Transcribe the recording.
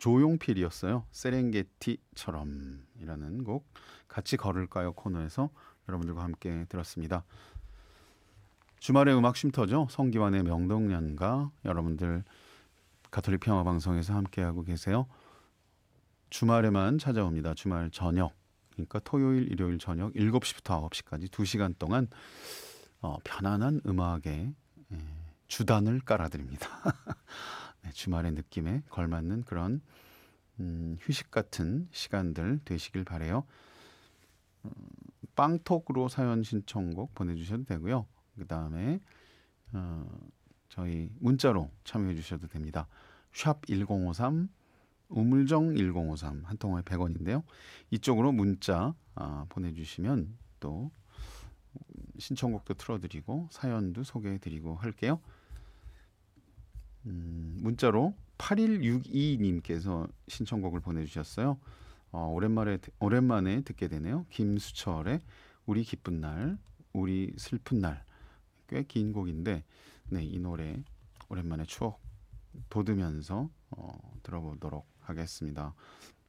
조용필이었어요. 세렝게티처럼이라는 곡 같이 걸을까요 코너에서 여러분들과 함께 들었습니다. 주말의 음악 쉼터죠. 성기환의 명동연가 여러분들 가톨릭 평화방송에서 함께하고 계세요. 주말에만 찾아옵니다. 주말 저녁 그러니까 토요일 일요일 저녁 7시부터 9시까지 2시간 동안 편안한 음악에 주단을 깔아드립니다. 네, 주말의 느낌에 걸맞는 그런 휴식 같은 시간들 되시길 바래요. 빵톡으로 사연 신청곡 보내주셔도 되고요. 그 다음에 저희 문자로 참여해 주셔도 됩니다. 샵 1053 우물정 1053 한 통화에 100원인데요. 이쪽으로 문자 보내주시면 또 신청곡도 틀어드리고 사연도 소개해드리고 할게요. 문자로 8162님께서 신청곡을 보내주셨어요. 오랜만에 듣게 되네요. 김수철의 우리 기쁜 날, 우리 슬픈 날. 꽤 긴 곡인데 네, 이 노래 오랜만에 추억 돋으면서 들어보도록 하겠습니다.